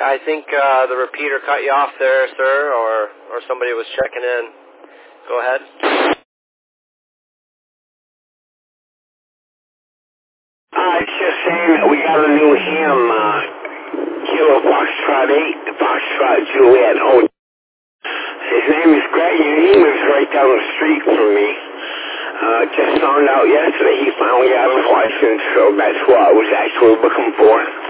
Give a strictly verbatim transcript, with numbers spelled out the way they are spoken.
I think uh, the repeater cut you off there, sir, or, or somebody was checking in. Go ahead. Uh, it's just saying that we got a new ham, uh, Kilo Foxtrot eight, Foxtrot Juliet. Oh, his name is Greg, and he lives right down the street from me. Uh, just found out yesterday he finally got his license, so that's what I was actually looking for.